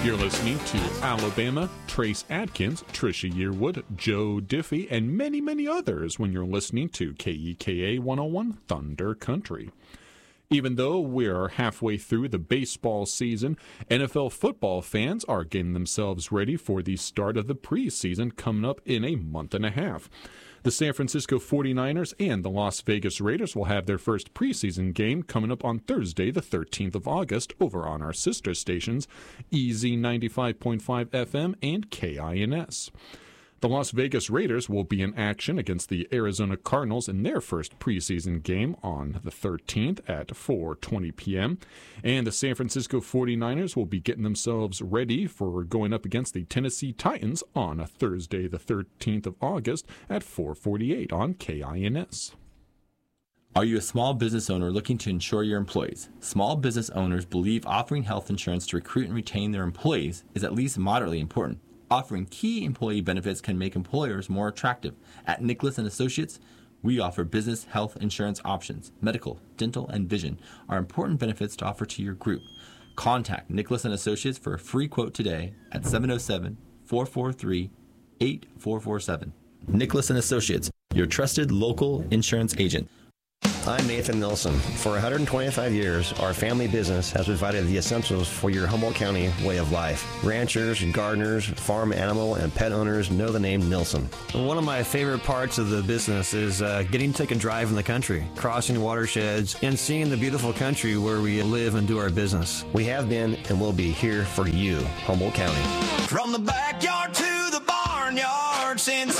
You're listening to Alabama, Trace Adkins, Trisha Yearwood, Joe Diffie, and many, many others when you're listening to KEKA 101 Thunder Country. Even though we're halfway through the baseball season, NFL football fans are getting themselves ready for the start of the preseason coming up in a month and a half. The San Francisco 49ers and the Las Vegas Raiders will have their first preseason game coming up on Thursday, the 13th of August, over on our sister stations, EZ 95.5 FM and KINS. The Las Vegas Raiders will be in action against the Arizona Cardinals in their first preseason game on the 13th at 4:20 p.m. And the San Francisco 49ers will be getting themselves ready for going up against the Tennessee Titans on a Thursday, the 13th of August at 4:48 on KINS. Are you a small business owner looking to insure your employees? Small business owners believe offering health insurance to recruit and retain their employees is at least moderately important. Offering key employee benefits can make employers more attractive. At Nicholas & Associates, we offer business health insurance options. Medical, dental, and vision are important benefits to offer to your group. Contact Nicholas & Associates for a free quote today at 707-443-8447. Nicholas & Associates, your trusted local insurance agent. I'm Nathan Nelson. For 125 years, our family business has provided the essentials for your Humboldt County way of life. Ranchers, gardeners, farm animal, and pet owners know the name Nilsson. One of my favorite parts of the business is getting to take a drive in the country, crossing watersheds, and seeing the beautiful country where we live and do our business. We have been and will be here for you, Humboldt County. From the backyard to the barnyard since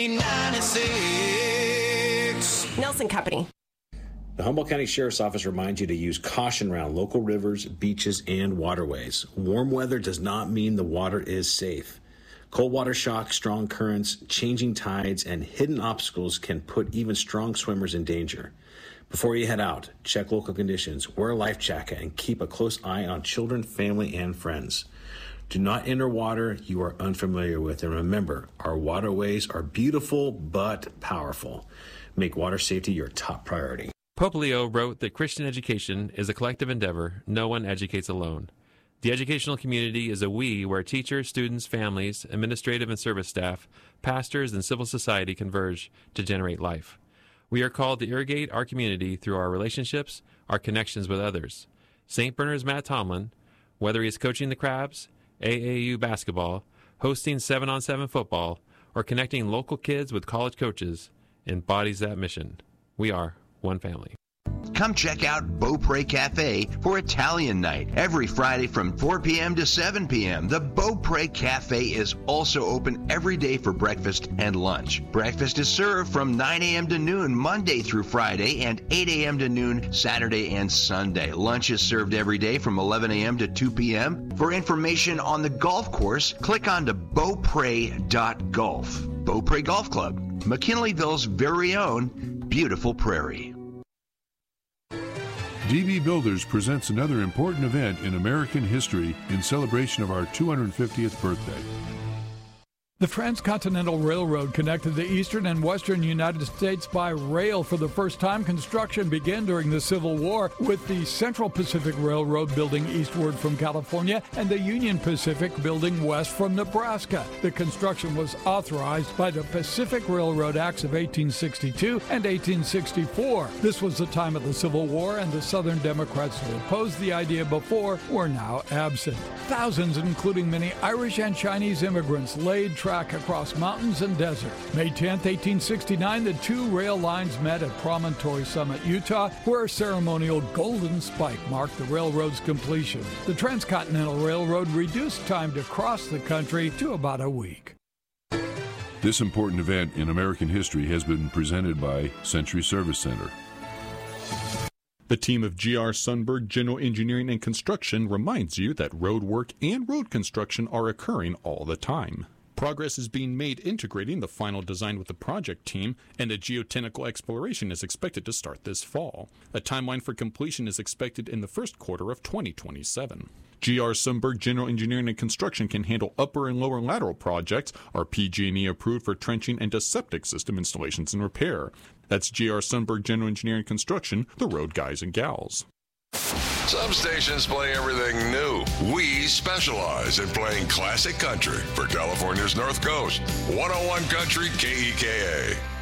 1896. Nelson Company. The Humboldt County Sheriff's Office reminds you to use caution around local rivers, beaches, and waterways. Warm weather does not mean the water is safe. Cold water shock, strong currents, changing tides, and hidden obstacles can put even strong swimmers in danger. Before you head out, check local conditions, wear a life jacket, and keep a close eye on children, family, and friends. Do not enter water you are unfamiliar with, and remember, our waterways are beautiful but powerful. Make water safety your top priority. Pope Leo wrote that Christian education is a collective endeavor. No one educates alone. The educational community is a we where teachers, students, families, administrative and service staff, pastors, and civil society converge to generate life. We are called to irrigate our community through our relationships, our connections with others. St. Bernard's Matt Tomlin, whether he is coaching the Crabs, AAU basketball, hosting 7-on-7 football, or connecting local kids with college coaches, embodies that mission. We are one family. Come check out Beaupre Cafe for Italian night every Friday from 4 p.m. to 7 p.m. The Beaupre Cafe is also open every day for breakfast and lunch. Breakfast is served from 9 a.m. to noon Monday through Friday and 8 a.m. to noon Saturday and Sunday. Lunch is served every day from 11 a.m. to 2 p.m. For information on the golf course, click on to beaupre.golf. Beaupre Golf Club, McKinleyville's very own beautiful prairie. DB Builders presents another important event in American history in celebration of our 250th birthday. The Transcontinental Railroad connected the eastern and western United States by rail for the first time. Construction began during the Civil War, with the Central Pacific Railroad building eastward from California and the Union Pacific building west from Nebraska. The construction was authorized by the Pacific Railroad Acts of 1862 and 1864. This was the time of the Civil War, and the Southern Democrats who opposed the idea before were now absent. Thousands, including many Irish and Chinese immigrants, laid track across mountains and desert. May 10, 1869, the two rail lines met at Promontory Summit, Utah, where a ceremonial golden spike marked the railroad's completion. The Transcontinental Railroad reduced time to cross the country to about a week. This important event in American history has been presented by Century Service Center. The team of G.R. Sundberg General Engineering and Construction reminds you that road work and road construction are occurring all the time. Progress is being made integrating the final design with the project team, and a geotechnical exploration is expected to start this fall. A timeline for completion is expected in the first quarter of 2027. G.R. Sundberg General Engineering and Construction can handle upper and lower lateral projects, are PG&E approved for trenching and septic system installations and repair. That's G.R. Sundberg General Engineering and Construction, the road guys and gals. Some stations play everything new. We We specialize in playing classic country for California's North Coast. 101 Country KEKA.